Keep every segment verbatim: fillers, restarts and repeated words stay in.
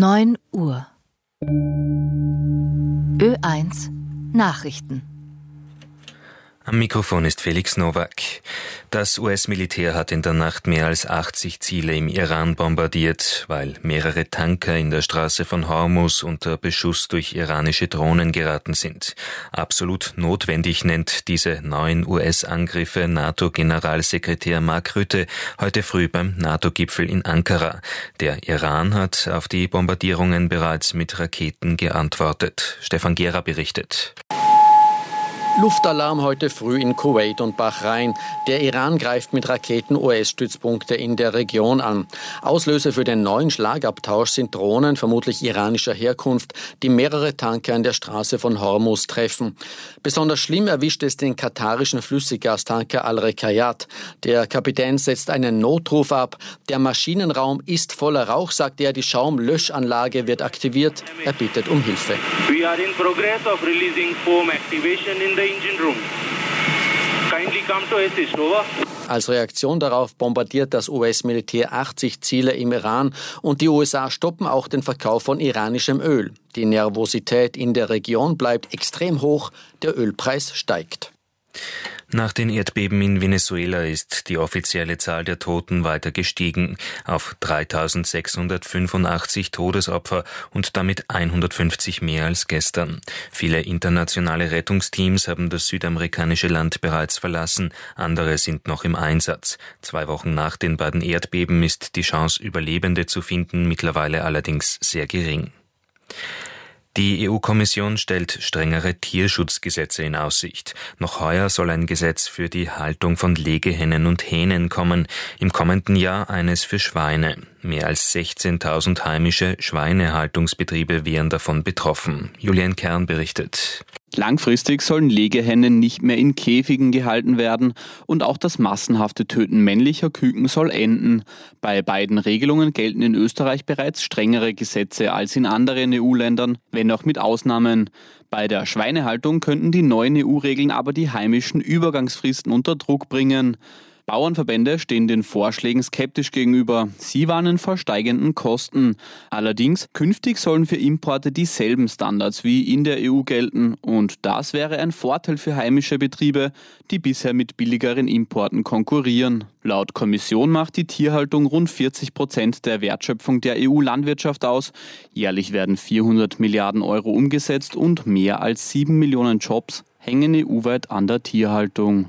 neun Uhr. Ö eins Nachrichten. Am Mikrofon ist Felix Nowak. Das U S-Militär hat in der Nacht mehr als achtzig Ziele im Iran bombardiert, weil mehrere Tanker in der Straße von Hormuz unter Beschuss durch iranische Drohnen geraten sind. Absolut notwendig nennt diese neuen U S-Angriffe NATO-Generalsekretär Mark Rutte heute früh beim NATO-Gipfel in Ankara. Der Iran hat auf die Bombardierungen bereits mit Raketen geantwortet. Stefan Gera berichtet. Luftalarm heute früh in Kuwait und Bahrain. Der Iran greift mit Raketen U S-Stützpunkte in der Region an. Auslöser für den neuen Schlagabtausch sind Drohnen, vermutlich iranischer Herkunft, die mehrere Tanker an der Straße von Hormuz treffen. Besonders schlimm erwischt es den katarischen Flüssiggastanker Al-Rekayat. Der Kapitän setzt einen Notruf ab. Der Maschinenraum ist voller Rauch, sagt er. Die Schaumlöschanlage wird aktiviert. Er bittet um Hilfe. We are in progress of releasing foam activation in the engine room. Kindly come to assist, over. Als Reaktion darauf bombardiert das U S-Militär achtzig Ziele im Iran und die U S A stoppen auch den Verkauf von iranischem Öl. Die Nervosität in der Region bleibt extrem hoch, der Ölpreis steigt. Nach den Erdbeben in Venezuela ist die offizielle Zahl der Toten weiter gestiegen auf dreitausendsechshundertfünfundachtzig Todesopfer und damit hundertfünfzig mehr als gestern. Viele internationale Rettungsteams haben das südamerikanische Land bereits verlassen, andere sind noch im Einsatz. Zwei Wochen nach den beiden Erdbeben ist die Chance, Überlebende zu finden, mittlerweile allerdings sehr gering. Die E U-Kommission stellt strengere Tierschutzgesetze in Aussicht. Noch heuer soll ein Gesetz für die Haltung von Legehennen und Hähnen kommen, im kommenden Jahr eines für Schweine. Mehr als sechzehntausend heimische Schweinehaltungsbetriebe wären davon betroffen. Julian Kern berichtet. Langfristig sollen Legehennen nicht mehr in Käfigen gehalten werden und auch das massenhafte Töten männlicher Küken soll enden. Bei beiden Regelungen gelten in Österreich bereits strengere Gesetze als in anderen E U-Ländern, wenn auch mit Ausnahmen. Bei der Schweinehaltung könnten die neuen E U-Regeln aber die heimischen Übergangsfristen unter Druck bringen. Bauernverbände stehen den Vorschlägen skeptisch gegenüber. Sie warnen vor steigenden Kosten. Allerdings, künftig sollen für Importe dieselben Standards wie in der E U gelten. Und das wäre ein Vorteil für heimische Betriebe, die bisher mit billigeren Importen konkurrieren. Laut Kommission macht die Tierhaltung rund vierzig Prozent der Wertschöpfung der E U-Landwirtschaft aus. Jährlich werden vierhundert Milliarden Euro umgesetzt und mehr als sieben Millionen Jobs hängen E U-weit an der Tierhaltung.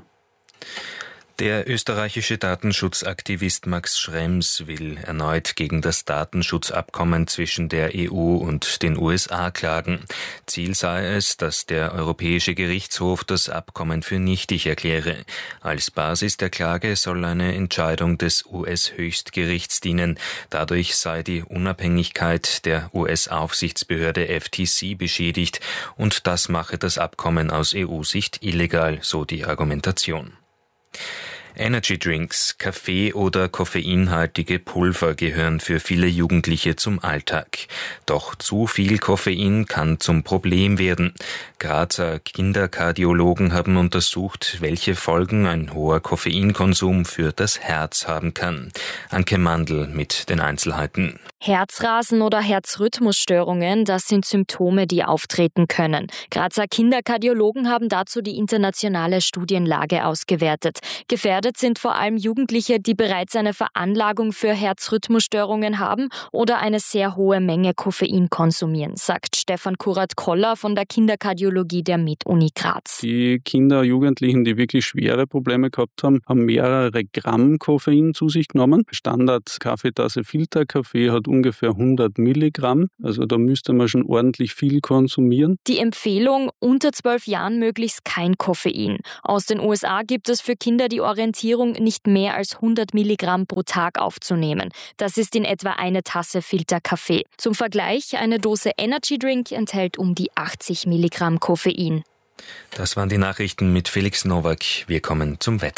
Der österreichische Datenschutzaktivist Max Schrems will erneut gegen das Datenschutzabkommen zwischen der E U und den U S A klagen. Ziel sei es, dass der Europäische Gerichtshof das Abkommen für nichtig erkläre. Als Basis der Klage soll eine Entscheidung des U S-Höchstgerichts dienen. Dadurch sei die Unabhängigkeit der U S-Aufsichtsbehörde F T C beschädigt und das mache das Abkommen aus E U-Sicht illegal, so die Argumentation. Energy Drinks, Kaffee oder koffeinhaltige Pulver gehören für viele Jugendliche zum Alltag. Doch zu viel Koffein kann zum Problem werden. Grazer Kinderkardiologen haben untersucht, welche Folgen ein hoher Koffeinkonsum für das Herz haben kann. Anke Mandl mit den Einzelheiten. Herzrasen oder Herzrhythmusstörungen, das sind Symptome, die auftreten können. Grazer Kinderkardiologen haben dazu die internationale Studienlage ausgewertet. Gefährdet sind vor allem Jugendliche, die bereits eine Veranlagung für Herzrhythmusstörungen haben oder eine sehr hohe Menge Koffein konsumieren, sagt Stefan Kurat-Koller von der Kinderkardiologie der MedUni Graz. Die Kinder, Jugendlichen, die wirklich schwere Probleme gehabt haben, haben mehrere Gramm Koffein zu sich genommen. Standard-Kaffeetasse Filterkaffee hat ungefähr hundert Milligramm. Also da müsste man schon ordentlich viel konsumieren. Die Empfehlung, unter zwölf Jahren möglichst kein Koffein. Aus den U S A gibt es für Kinder die Orientierung, nicht mehr als hundert Milligramm pro Tag aufzunehmen. Das ist in etwa eine Tasse Filterkaffee. Zum Vergleich, eine Dose Energy Drink enthält um die achtzig Milligramm Koffein. Das waren die Nachrichten mit Felix Nowak. Wir kommen zum Wetter.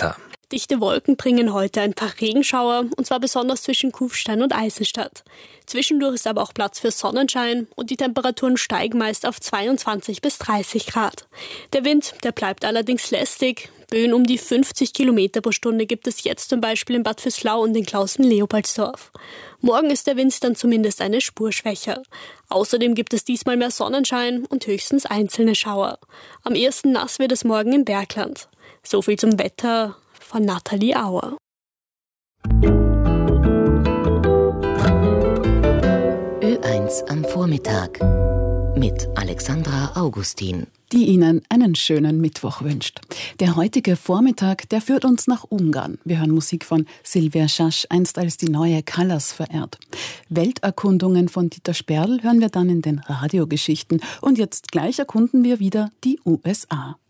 Dichte Wolken bringen heute ein paar Regenschauer, und zwar besonders zwischen Kufstein und Eisenstadt. Zwischendurch ist aber auch Platz für Sonnenschein und die Temperaturen steigen meist auf zweiundzwanzig bis dreißig Grad. Der Wind, der bleibt allerdings lästig. Böen um die fünfzig Kilometer pro Stunde gibt es jetzt zum Beispiel in Bad Vöslau und in Klausen-Leopoldsdorf. Morgen ist der Wind dann zumindest eine Spur schwächer. Außerdem gibt es diesmal mehr Sonnenschein und höchstens einzelne Schauer. Am ehesten nass wird es morgen im Bergland. So viel zum Wetter von Nathalie Auer. Ö eins am Vormittag mit Alexandra Augustin, die Ihnen einen schönen Mittwoch wünscht. Der heutige Vormittag, der führt uns nach Ungarn. Wir hören Musik von Silvia Schasch, einst als die neue Callas verehrt. Welterkundungen von Dieter Sperl hören wir dann in den Radiogeschichten. Und jetzt gleich erkunden wir wieder die U S A.